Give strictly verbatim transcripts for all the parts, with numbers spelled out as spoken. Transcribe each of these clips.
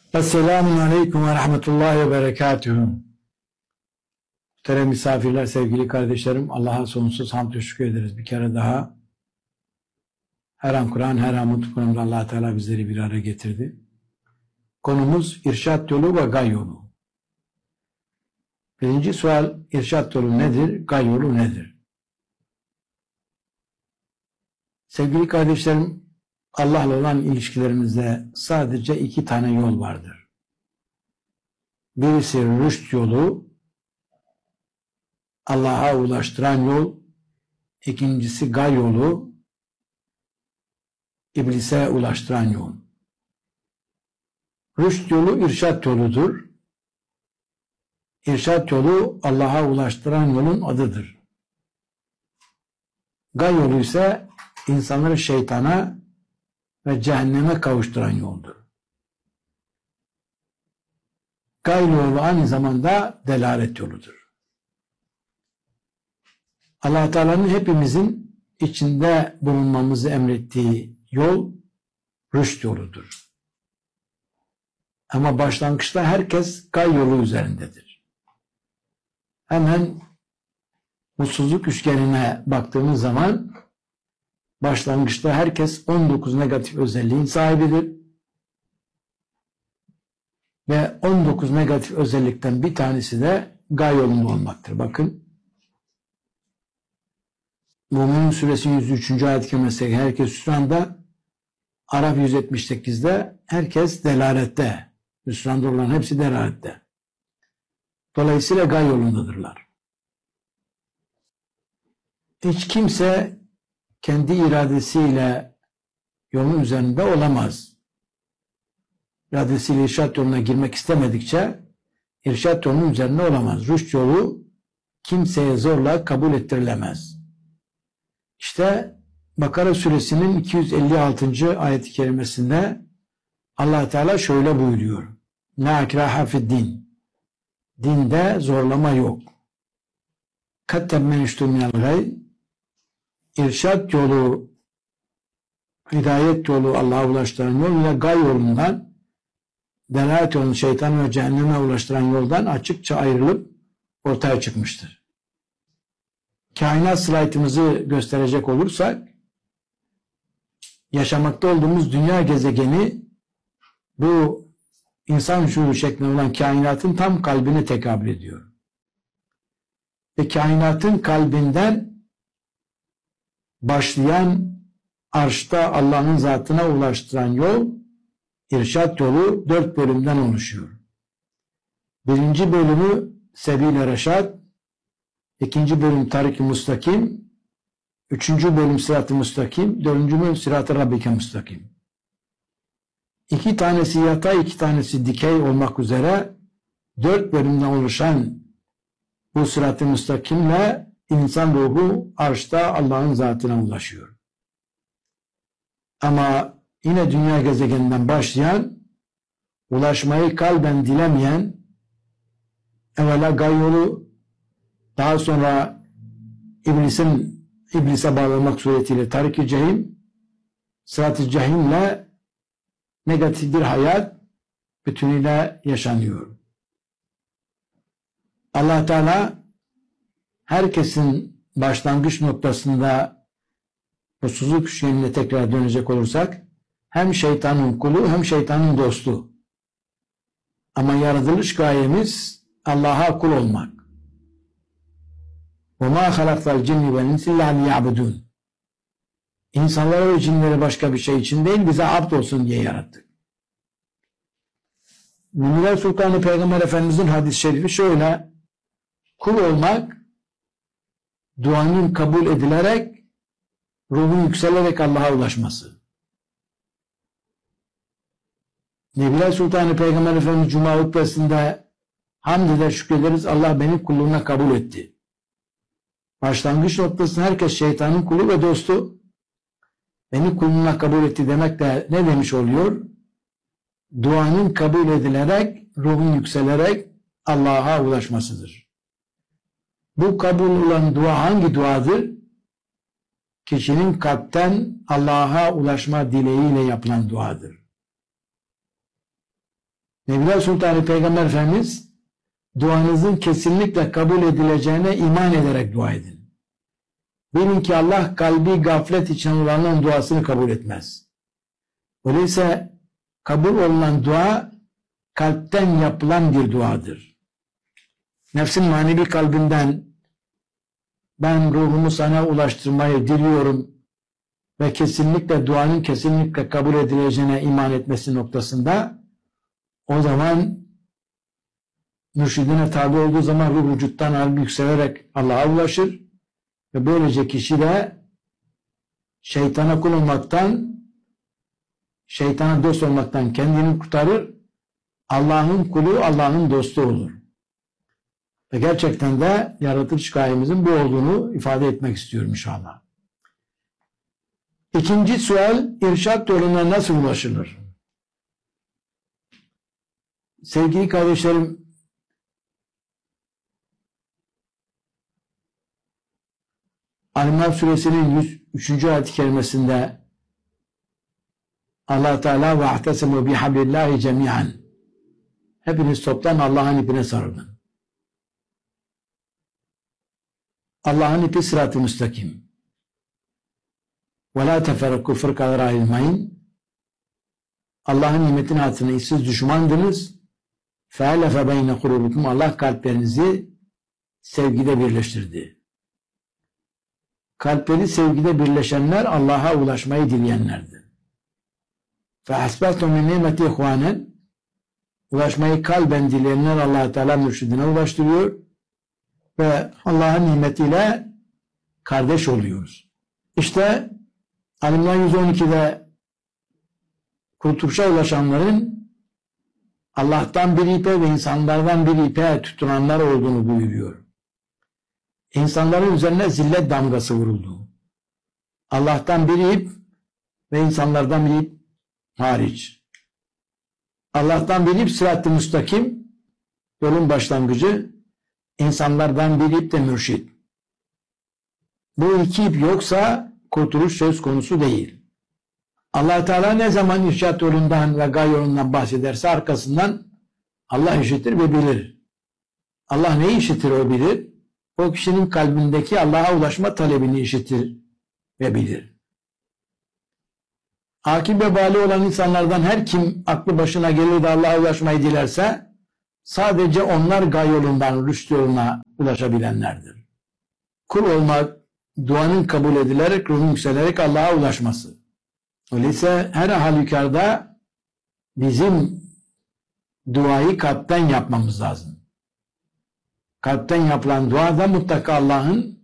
Esselamun Aleyküm ve Rahmetullahi ve Berekatühü. Muhterem misafirler, sevgili kardeşlerim, Allah'a sonsuz hamd ve şükür ederiz bir kere daha. Her an Kur'an, her an mutlu konumda Allah Teala bizleri bir araya getirdi. Konumuz irşat yolu ve gay yolu. Birinci sual, irşat yolu nedir, gay yolu nedir? Sevgili kardeşlerim, Allah'la olan ilişkilerimizde sadece iki tane yol vardır. Birisi rüşt yolu, Allah'a ulaştıran yol. İkincisi gay yolu, iblise ulaştıran yol. Rüşt yolu irşat yoludur. İrşat yolu Allah'a ulaştıran yolun adıdır. Gay yolu ise insanları şeytana ve cehenneme kavuşturan yoldur. Gay yolu aynı zamanda delalet yoludur. Allah Teala'nın hepimizin içinde bulunmamızı emrettiği yol rüşt yoludur. Ama başlangıçta herkes gay yolu üzerindedir. Hemen mutsuzluk üçgenine baktığımız zaman başlangıçta herkes on dokuz negatif özelliğin sahibidir. Ve on dokuz negatif özellikten bir tanesi de gay yolunda olmaktır. Bakın. Mü'minun suresi yüz üçüncü ayet-i kerimesi herkes hüsranda, Araf yüz yetmiş sekizde herkes delalette. Hüsranda olan hepsi delalette. Dolayısıyla gay yolundadırlar. Hiç kimse kendi iradesiyle yolun üzerinde olamaz. İradesiyle irşat yoluna girmek istemedikçe irşat yolunun üzerinde olamaz. Rüşt yolu kimseye zorla kabul ettirilemez. İşte Bakara suresinin iki yüz elli altıncı ayet-i kerimesinde Allah Teala şöyle buyuruyor. La ikraha fi'd-din. Dinde zorlama yok. Kattem men iştu minel gay. İrşat yolu, hidayet yolu, Allah'a ulaştıran yol ile gay yolundan, delalet yolunu şeytan ve cehenneme ulaştıran yoldan açıkça ayrılıp ortaya çıkmıştır. Kainat slaytımızı gösterecek olursak, yaşamakta olduğumuz dünya gezegeni bu insan şuuru şeklinde olan kainatın tam kalbine tekabül ediyor. Ve kainatın kalbinden başlayan arşta Allah'ın zatına ulaştıran yol, irşat yolu dört bölümden oluşuyor. Birinci bölümü Sebil-i Reşad, ikinci bölüm Tarik-i Mustakim, üçüncü bölüm Sırat-ı Mustakim, dördüncü bölüm Sırat-ı Rabbike Mustakim. İki tanesi yatay, iki tanesi dikey olmak üzere dört bölümden oluşan bu Sırat-ı Mustakim'le İnsan ruhu arşta Allah'ın zatına ulaşıyor. Ama yine dünya gezegeninden başlayan, ulaşmayı kalben dilemeyen, evvela gay yolu, daha sonra iblisin iblise bağlamak suretiyle tarik-i cehim, sırat-ı cehimle negatif bir hayat bütünüyle yaşanıyor. Allah Teala herkesin başlangıç noktasında mutsuzluk üçgenine tekrar dönecek olursak hem şeytanın kulu hem şeytanın dostu. Ama yaratılış gayemiz Allah'a kul olmak. وَمَا خَلَقْتَ الْجِنِّ وَالْاِنْسِ اِلَّا لِيَعْبُدُونَ. İnsanları ve cinleri başka bir şey için değil, bize abd olsun diye yarattık. Müminler Sultanı Peygamber Efendimiz'in hadis-i şerifi şöyle: kul olmak, duanın kabul edilerek, ruhun yükselerek Allah'a ulaşması. Nebiler Sultanı Peygamber Efendimiz Cuma hutbesinde hamd eder, şükrederiz, Allah beni kulluğuna kabul etti. Başlangıç noktasında herkes şeytanın kulu ve dostu. Beni kulluğuna kabul etti demek de ne demiş oluyor? Duanın kabul edilerek, ruhun yükselerek Allah'a ulaşmasıdır. Bu kabul olan dua hangi duadır? Kişinin kalpten Allah'a ulaşma dileğiyle yapılan duadır. Nebiler Sultanı Peygamber Efendimiz duanızın kesinlikle kabul edileceğine iman ederek dua edin. Bilin ki Allah kalbi gaflet için olanların duasını kabul etmez. Öyleyse kabul olunan dua kalpten yapılan bir duadır. Nefsin manevi kalbinden ben ruhumu sana ulaştırmayı diliyorum ve kesinlikle duanın kesinlikle kabul edileceğine iman etmesi noktasında o zaman mürşidine tabi olduğu zaman ruh vücuttan halbuki yükselerek Allah'a ulaşır ve böylece kişi de şeytana kul olmaktan, şeytana dost olmaktan kendini kurtarır, Allah'ın kulu, Allah'ın dostu olur. Ve gerçekten de yaratıcı gayemizin bu olduğunu ifade etmek istiyorum inşallah. İkinci sual, irşad yoluna nasıl ulaşılır? Sevgili kardeşlerim, Alimler Suresinin yüz üçüncü ayet-i kerimesinde Allah Teala ve ahtesimu bihablillahi cemi'an, hepiniz toptan Allah'ın ipine sarılın. Allah'ın ipi sırat-ı müstakim. Ve la teferrakû, fırkalara ayrılmayın. Allah'ın nimetinin hatırına siz düşmandınız. Fe'alefe beyne kulubukum, Allah kalplerinizi sevgide birleştirdi. Kalpleri sevgide birleşenler Allah'a ulaşmayı dileyenlerdir. فَحَسْبَتُمْ مِنْ نِعْمَةِ اِخْوَانًا, ulaşmayı kalben dileyenler Allah Teala mürşidine ulaştırıyor ve Allah'ın nimetiyle kardeş oluyoruz. İşte Alimler yüz on iki'de kurtuluşa ulaşanların Allah'tan bir ipe ve insanlardan bir ipe tutunanlar olduğunu buyuruyor. İnsanların üzerine zillet damgası vuruldu. Allah'tan bir ip ve insanlardan bir ip hariç. Allah'tan bir ip sırat-ı müstakim, yolun başlangıcı, insanlardan bir ip de mürşid. Bu iki ip yoksa kurtuluş söz konusu değil. Allah Teala ne zaman irşad yolundan ve gay yolundan bahsederse arkasından Allah işitir ve bilir. Allah neyi işitir o bilir? O kişinin kalbindeki Allah'a ulaşma talebini işitir ve bilir. Akib ve bali olan insanlardan her kim aklı başına gelir de Allah'a ulaşmayı dilerse sadece onlar gay yolundan, rüşt yoluna ulaşabilenlerdir. Kul olmak, duanın kabul edilerek, ruhun yükselerek Allah'a ulaşması. Öyleyse her halükarda bizim duayı kalpten yapmamız lazım. Kalpten yapılan duada mutlaka Allah'ın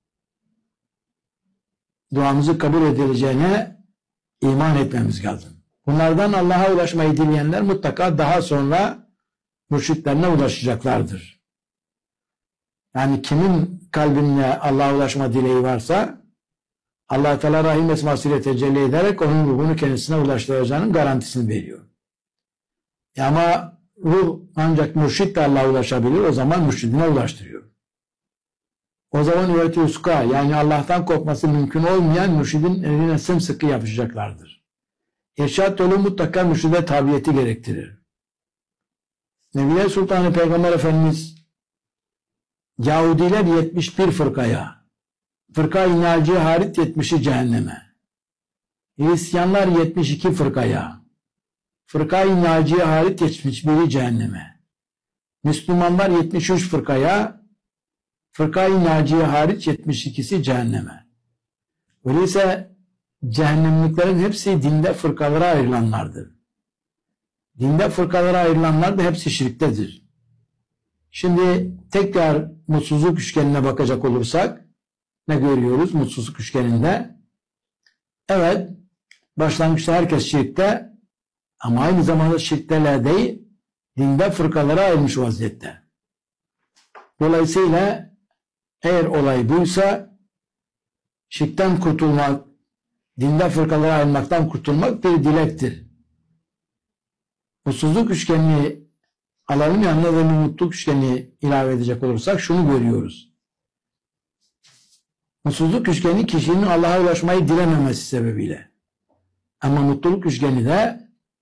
duamızı kabul edileceğine iman etmemiz lazım. Bunlardan Allah'a ulaşmayı dileyenler mutlaka daha sonra mürşitlerine ulaşacaklardır. Yani kimin kalbinde Allah'a ulaşma dileği varsa Allah Teala Rahim esmasıyla tecelli ederek onun ruhunu kendisine ulaştıracağının garantisini veriyor. E ama ruh ancak mürşitle Allah'a ulaşabilir, o zaman mürşidine ulaştırıyor. O zaman üvvet-i uska, yani Allah'tan kopması mümkün olmayan mürşidin eline sımsıkı yapışacaklardır. İrşad yolu mutlaka mürşide tabiyeti gerektirir. Nebiler Sultanı Peygamber Efendimiz Yahudiler yetmiş bir fırkaya, fırka-i naciye hariç yetmişi cehenneme, Hristiyanlar yetmiş iki fırkaya, fırka-i naciye hariç yetmiş biri cehenneme, Müslümanlar yetmiş üç fırkaya, fırka-i naciye hariç yetmiş ikisi cehenneme. Öyleyse cehennemliklerin hepsi dinde fırkalara ayrılanlardır. Dinde fırkalara ayrılanlar da hepsi şirktedir. Şimdi tekrar mutsuzluk üçgenine bakacak olursak ne görüyoruz mutsuzluk üçgeninde? Evet, başlangıçta herkes şirkte ama aynı zamanda şirkteler değil, dinde fırkalara ayrılmış vaziyette. Dolayısıyla eğer olay buysa şirkten kurtulmak, dinde fırkalara ayrılmaktan kurtulmak bir dilektir. Mutsuzluk üçgenini alalım, yanına da bir mutluluk üçgenini ilave edecek olursak şunu görüyoruz. Mutsuzluk üçgeni kişinin Allah'a ulaşmayı dilememesi sebebiyle. Ama mutluluk üçgeni de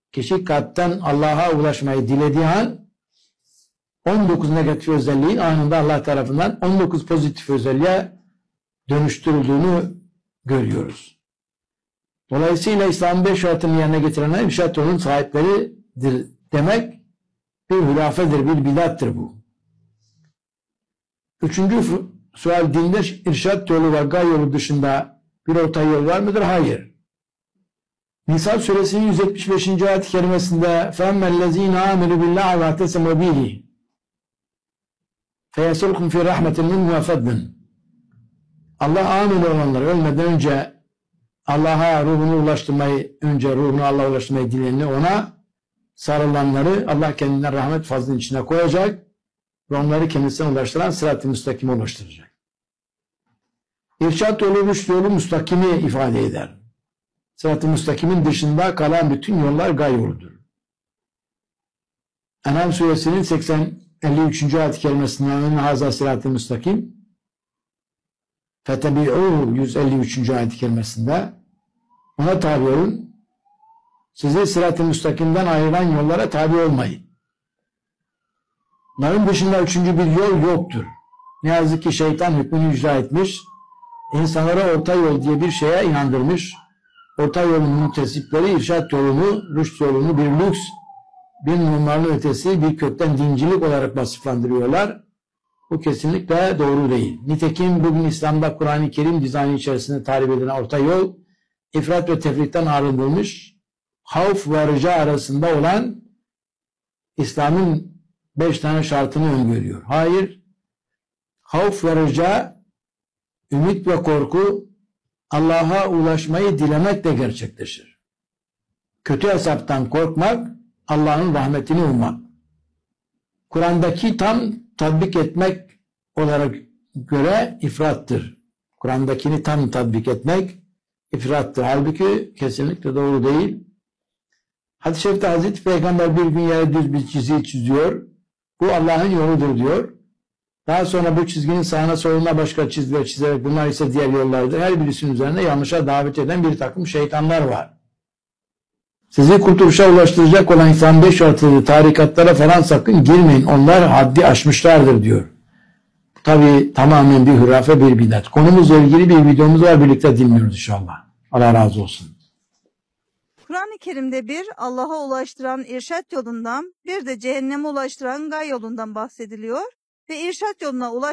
Kişi kalpten Allah'a ulaşmayı dilediği an on dokuz negatif özelliğin anında Allah tarafından on dokuz pozitif özelliğe dönüştürüldüğünü görüyoruz. Dolayısıyla İslam'ın beş şartını yerine getirenler irşad yolunun sahipleridir demek bir hurafedir, bir bidattır bu. Üçüncü sual, dinde irşad yolu ve gay yolu dışında bir orta yol var mıdır? Hayır. Nisa suresinin yüz yetmiş beşinci ayet-i kerimesinde فَاَمَّا الَّذ۪ينَ آمِنُوا بِاللّٰهِ وَاَعْتَسَمُوا بِهِ فَيَسُلْكُمْ فِي رَحْمَةٍ مِنْهُ وَفَضْلٍ. Allah amin olanlar ölmeden önce Allah'a ruhunu ulaştırmayı, önce ruhunu Allah'a ulaştırmayı dileyenini, ona sarılanları Allah kendinden rahmet fazlının içine koyacak ve onları kendisine ulaştıran sırat-ı müstakime ulaştıracak. İrşad yolu, rüşt yolu müstakimi ifade eder. Sırat-ı müstakimin dışında kalan bütün yollar gay yoludur. En'am suresinin seksen elli üçüncü ayet-i kerimesinden haza sırat-ı müstakim fetebi'û yüz elli üçüncü ayet-i kerimesinde ona tabi olun, sizi sırat-ı müstakimden ayıran yollara tabi olmayın. Bunların dışında üçüncü bir yol yoktur. Ne yazık ki şeytan hükmünü icra etmiş, insanlara orta yol diye bir şeye inandırmış. Orta yolun müntesipleri irşad yolunu, rüşt yolunu bir lüks, bir numaralı ötesi, bir kökten dincilik olarak vasıflandırıyorlar. Bu kesinlikle doğru değil. Nitekim bugün İslam'da Kur'an-ı Kerim dizaynı içerisinde tarif edilen orta yol, ifrat ve tefritten arındırılmış, havf ve rıca arasında olan İslam'ın beş tane şartını öngörüyor. Hayır, havf ve rıca, ümit ve korku, Allah'a ulaşmayı dilemekle gerçekleşir. Kötü hesaptan korkmak, Allah'ın rahmetini ummak. Kur'an'daki tam tatbik etmek olarak göre ifrattır. Kur'an'dakini tam tatbik etmek ifrattır. Halbuki kesinlikle doğru değil. Hadis-i şerifte Hazreti Peygamber bir gün yere düz bir çizgi çiziyor. Bu Allah'ın yoludur diyor. Daha sonra bu çizginin sağına soluna başka çizgiler çizerek bunlar ise diğer yollardır. Her birisinin üzerine yanlışa davet eden bir takım şeytanlar var. Sizi kurtuluşa ulaştıracak olan İslam beş şartı tarikatlara falan sakın girmeyin. Onlar haddi aşmışlardır diyor. Tabi tamamen bir hurafe, bir bidat. Konumuzla ilgili bir videomuz var. Birlikte dinliyoruz inşallah. Allah razı olsun. Kur'an-ı Kerim'de bir Allah'a ulaştıran irşad yolundan, bir de cehenneme ulaştıran gay yolundan bahsediliyor ve irşad yoluna ulaş